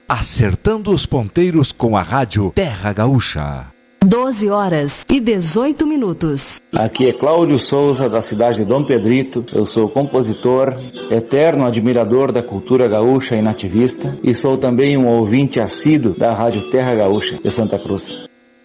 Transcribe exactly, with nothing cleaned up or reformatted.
Acertando os ponteiros com a rádio Terra Gaúcha. doze horas e dezoito minutos. Aqui é Cláudio Souza, da cidade de Dom Pedrito. Eu sou compositor, eterno admirador da cultura gaúcha e nativista, e sou também um ouvinte assíduo da rádio Terra Gaúcha de Santa Cruz.